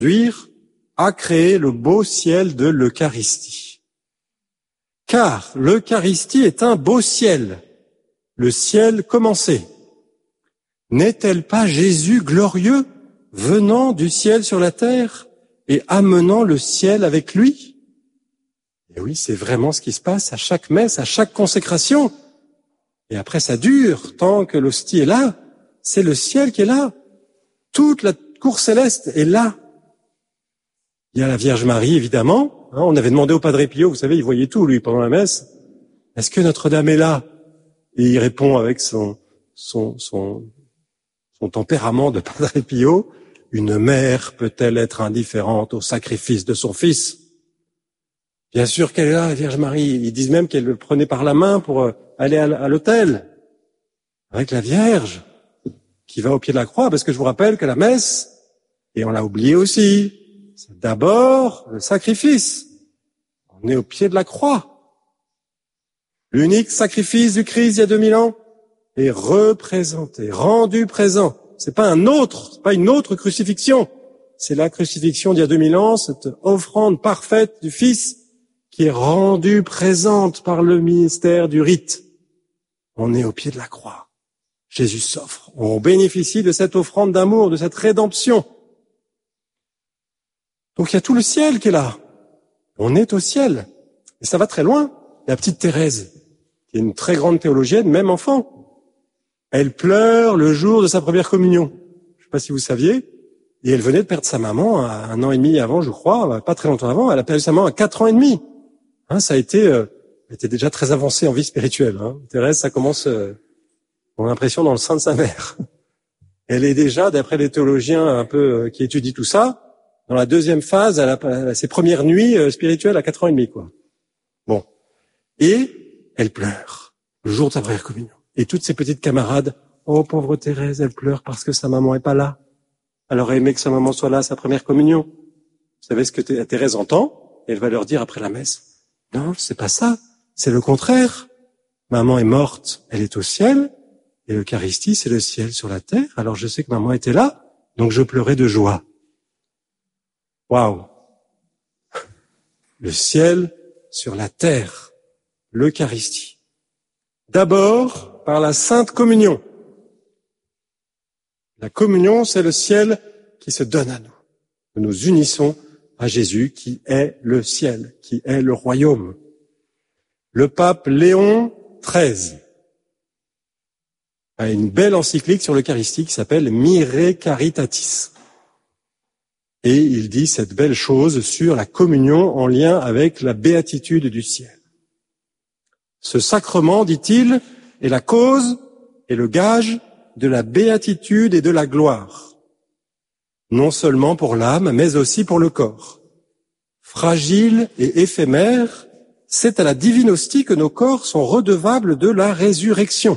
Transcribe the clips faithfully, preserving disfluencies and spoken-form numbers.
conduire à créer le beau ciel de l'Eucharistie. Car l'Eucharistie est un beau ciel, le ciel commencé. N'est-elle pas Jésus glorieux, venant du ciel sur la terre et amenant le ciel avec lui? Et oui, c'est vraiment ce qui se passe à chaque messe, à chaque consécration. Et après, ça dure tant que l'hostie est là. C'est le ciel qui est là. Toute la cour céleste est là. Il y a la Vierge Marie, évidemment. Hein, on avait demandé au Padre Pio, vous savez, il voyait tout, lui, pendant la messe. Est-ce que Notre-Dame est là? Et il répond avec son, son, son, son tempérament de Padre Pio. Une mère peut-elle être indifférente au sacrifice de son fils? Bien sûr qu'elle est là, la Vierge Marie. Ils disent même qu'elle le prenait par la main pour aller à l'autel. Avec la Vierge, qui va au pied de la croix, parce que je vous rappelle que la messe, et on l'a oublié aussi, c'est d'abord le sacrifice. On est au pied de la croix. L'unique sacrifice du Christ il y a deux mille ans est représenté, rendu présent. C'est pas un autre, c'est pas une autre crucifixion. C'est la crucifixion d'il y a deux mille ans, cette offrande parfaite du Fils qui est rendue présente par le ministère du rite. On est au pied de la croix. Jésus s'offre. On bénéficie de cette offrande d'amour, de cette rédemption. Donc il y a tout le ciel qui est là. On est au ciel. Et ça va très loin. La petite Thérèse, qui est une très grande théologienne, même enfant, elle pleure le jour de sa première communion. Je ne sais pas si vous saviez. Et elle venait de perdre sa maman à un an et demi avant, je crois, pas très longtemps avant. Elle a perdu sa maman à quatre ans et demi. Hein, ça a été, euh, elle était déjà très avancée en vie spirituelle. Hein. Thérèse, ça commence, euh, on a l'impression, dans le sein de sa mère. Elle est déjà, d'après les théologiens un peu euh, qui étudient tout ça, dans la deuxième phase, elle a, elle a ses premières nuits euh, spirituelles à quatre ans et demi, quoi. Bon. Et elle pleure le jour de sa première communion. Et toutes ses petites camarades, oh pauvre Thérèse, elle pleure parce que sa maman est pas là. Elle aurait aimé que sa maman soit là à sa première communion. Vous savez ce que Thérèse entend? Et elle va leur dire après la messe, non, c'est pas ça, c'est le contraire. Maman est morte, elle est au ciel, et l'Eucharistie, c'est le ciel sur la terre. Alors je sais que maman était là, donc je pleurais de joie. Waouh! Le ciel sur la terre, l'Eucharistie. D'abord, par la Sainte Communion. La communion, c'est le ciel qui se donne à nous. Nous nous unissons à Jésus qui est le ciel, qui est le royaume. Le pape Léon treize a une belle encyclique sur l'Eucharistie qui s'appelle Mire Caritatis. Et il dit cette belle chose sur la communion en lien avec la béatitude du ciel. Ce sacrement, dit-il, est la cause et le gage de la béatitude et de la gloire, non seulement pour l'âme, mais aussi pour le corps. Fragile et éphémère, c'est à la divine hostie que nos corps sont redevables de la résurrection.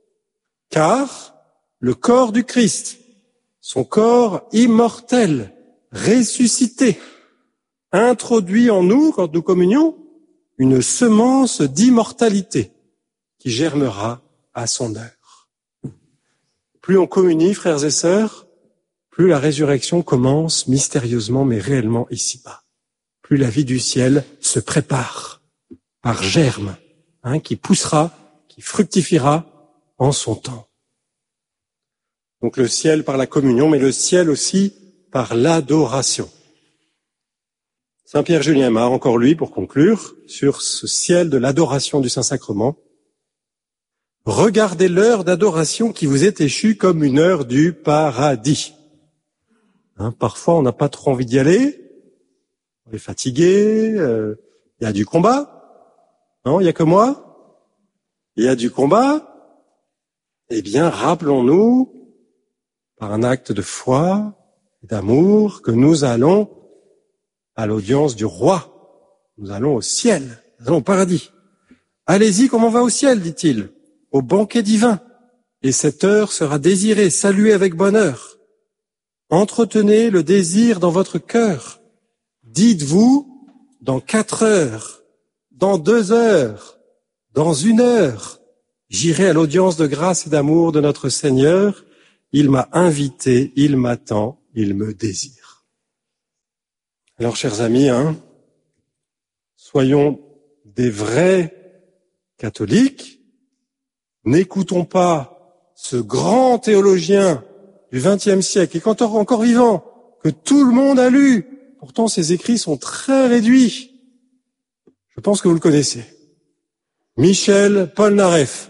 Car le corps du Christ, son corps immortel, ressuscité, introduit en nous, quand nous communions, une semence d'immortalité qui germera à son heure. Plus on communie, frères et sœurs, plus la résurrection commence mystérieusement mais réellement ici-bas. Plus la vie du ciel se prépare par germe, hein, qui poussera, qui fructifiera en son temps. Donc le ciel par la communion, mais le ciel aussi par l'adoration. Saint Pierre Julien Mar, encore lui, pour conclure, sur ce ciel de l'adoration du Saint-Sacrement. Regardez l'heure d'adoration qui vous est échue comme une heure du paradis. Hein, parfois, on n'a pas trop envie d'y aller. On est fatigué. Il euh, y a du combat. Non, il y a que moi. Il y a du combat. Eh bien, rappelons-nous, par un acte de foi et d'amour, que nous allons à l'audience du roi. Nous allons au ciel. Nous allons au paradis. Allez-y comme on va au ciel, dit-il, au banquet divin. Et cette heure sera désirée, saluée avec bonheur. Entretenez le désir dans votre cœur. Dites-vous, dans quatre heures, dans deux heures, dans une heure, j'irai à l'audience de grâce et d'amour de notre Seigneur. Il m'a invité, il m'attend, il me désire. Alors, chers amis, hein, soyons des vrais catholiques. N'écoutons pas ce grand théologien du vingtième siècle, qui est encore, encore vivant, que tout le monde a lu. Pourtant, ses écrits sont très réduits. Je pense que vous le connaissez. Michel Polnareff.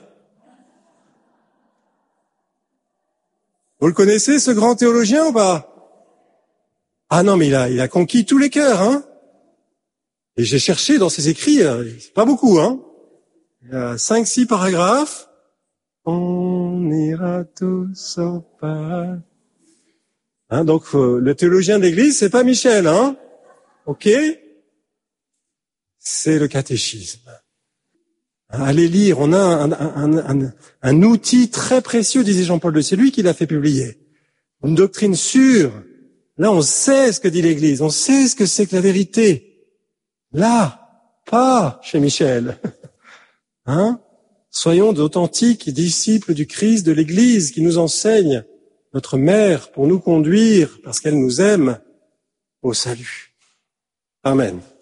Vous le connaissez, ce grand théologien ou pas? Ah non, mais il a, il a conquis tous les cœurs, hein. Et j'ai cherché dans ses écrits, c'est pas beaucoup, hein. Il y a cinq, six paragraphes. On ira tous au paradis. Hein, donc, euh, le théologien de l'Église, c'est pas Michel, hein. Ok? C'est le catéchisme. Allez lire, on a un, un, un, un, un outil très précieux, disait Jean-Paul deux, c'est lui qui l'a fait publier. Une doctrine sûre. Là, on sait ce que dit l'Église, on sait ce que c'est que la vérité. Là, pas chez Michel. Hein? Soyons d'authentiques disciples du Christ, de l'Église, qui nous enseigne notre mère pour nous conduire, parce qu'elle nous aime, au salut. Amen.